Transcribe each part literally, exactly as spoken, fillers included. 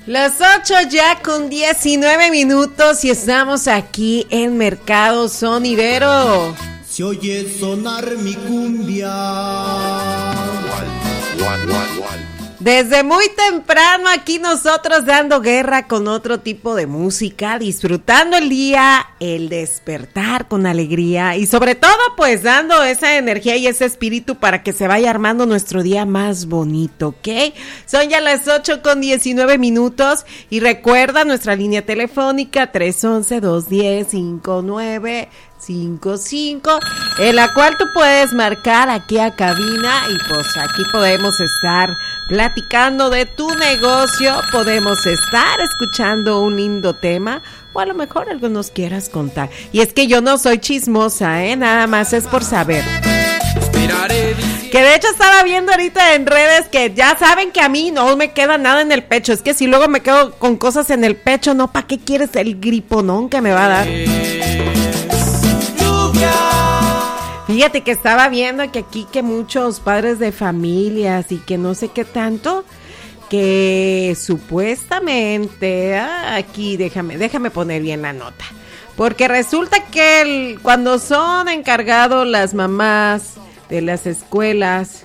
Las ocho ya con diecinueve minutos y estamos aquí en Mercado Sonidero. Se oye sonar mi cumbia. Desde muy temprano aquí nosotros dando guerra con otro tipo de música, disfrutando el día, el despertar con alegría y sobre todo pues dando esa energía y ese espíritu para que se vaya armando nuestro día más bonito, ¿ok? Son ya las ocho con diecinueve minutos y recuerda nuestra línea telefónica tres once, dos diez, cinco nueve cinco cinco, en la cual tú puedes marcar aquí a cabina y pues aquí podemos estar platicando de tu negocio, podemos estar escuchando un lindo tema o a lo mejor algo nos quieras contar. Y es que yo no soy chismosa, ¿eh? Nada más es por saber. Que de hecho estaba viendo ahorita en redes que ya saben que a mí no me queda nada en el pecho. Es que si luego me quedo con cosas en el pecho, no, ¿para qué quieres el griponón que me va a dar? Fíjate que estaba viendo que aquí que muchos padres de familias y que no sé qué tanto, que supuestamente, ah, aquí déjame, déjame poner bien la nota, porque resulta que el, cuando son encargados las mamás de las escuelas,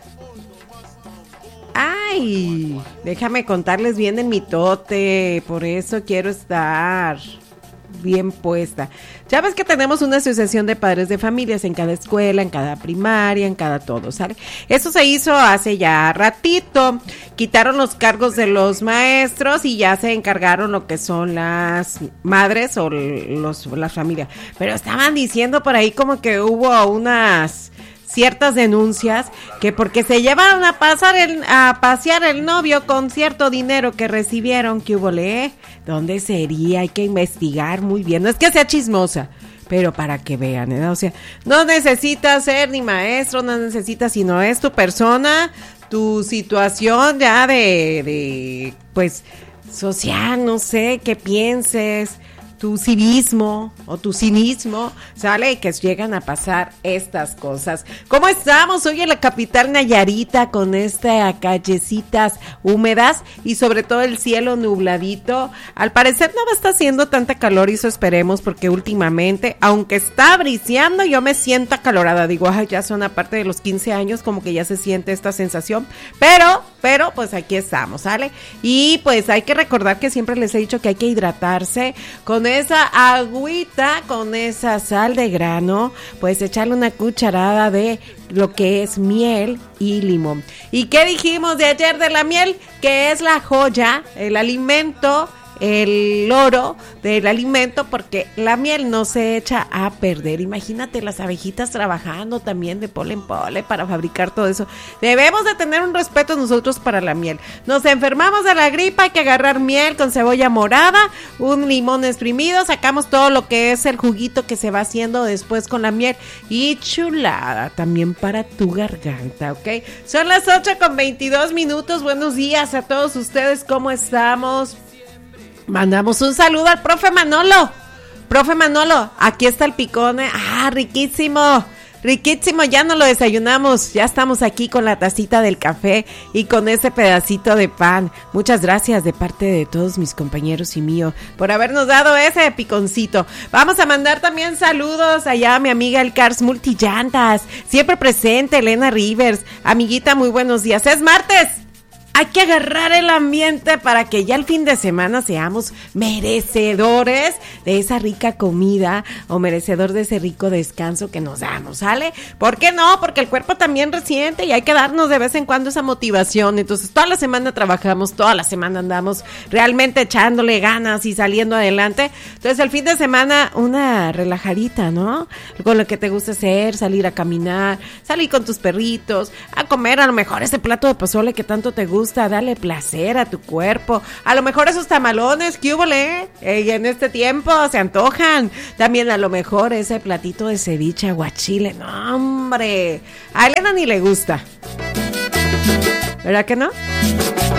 ay, déjame contarles bien el mitote, por eso quiero estar bien puesta. Ya ves que tenemos una asociación de padres de familias en cada escuela, en cada primaria, en cada todo, ¿sale? Eso se hizo hace ya ratito, quitaron los cargos de los maestros y ya se encargaron lo que son las madres o los, las familias, pero estaban diciendo por ahí como que hubo unas ciertas denuncias que porque se llevaron a pasar el, a pasear el novio con cierto dinero que recibieron, que hubo le, ¿dónde sería? Hay que investigar muy bien, no es que sea chismosa, pero para que vean, ¿eh? O sea, no necesitas ser ni maestro, no necesitas, sino es tu persona, tu situación ya de, de pues, social, no sé, qué pienses, tu civismo o tu cinismo, sale y que llegan a pasar estas cosas. ¿Cómo estamos hoy en la capital Nayarita con estas callecitas húmedas y sobre todo el cielo nubladito? Al parecer no va a estar haciendo tanta calor y eso esperemos, porque últimamente, aunque está briseando, yo me siento acalorada. Digo, ay, ya son aparte de los quince años, como que ya se siente esta sensación, pero, pero pues aquí estamos, ¿sale? Y pues hay que recordar que siempre les he dicho que hay que hidratarse con esa agüita, con esa sal de grano, pues echarle una cucharada de lo que es miel y limón. ¿Y qué dijimos de ayer de la miel? Que es la joya, el alimento, el oro del alimento, porque la miel no se echa a perder. Imagínate las abejitas trabajando también de pole en pole para fabricar todo eso. Debemos de tener un respeto nosotros para la miel. Nos enfermamos de la gripa, hay que agarrar miel con cebolla morada, un limón exprimido, sacamos todo lo que es el juguito que se va haciendo después con la miel y chulada también para tu garganta, ¿ok? Son las ocho con veintidós minutos. Buenos días a todos ustedes, ¿cómo estamos? Mandamos un saludo al profe Manolo. Profe Manolo, aquí está el picone. Ah, riquísimo, riquísimo, ya no lo desayunamos. Ya estamos aquí con la tacita del café y con ese pedacito de pan. Muchas gracias de parte de todos mis compañeros y mío por habernos dado ese piconcito. Vamos a mandar también saludos allá a mi amiga El Cars Multillantas, siempre presente, Elena Rivers. Amiguita, muy buenos días. Es martes. Hay que agarrar el ambiente para que ya el fin de semana seamos merecedores de esa rica comida o merecedor de ese rico descanso que nos damos, ¿sale? ¿Por qué no? Porque el cuerpo también resiente y hay que darnos de vez en cuando esa motivación. Entonces toda la semana trabajamos, toda la semana andamos realmente echándole ganas y saliendo adelante. Entonces el fin de semana una relajadita, ¿no? Con lo que te gusta hacer, salir a caminar, salir con tus perritos, a comer a lo mejor ese plato de pozole que tanto te gusta. Dale placer a tu cuerpo, a lo mejor esos tamalones, ¿qué hubo, le? Y en este tiempo se antojan, también a lo mejor ese platito de ceviche aguachile, no hombre, a Elena ni le gusta, ¿verdad que no?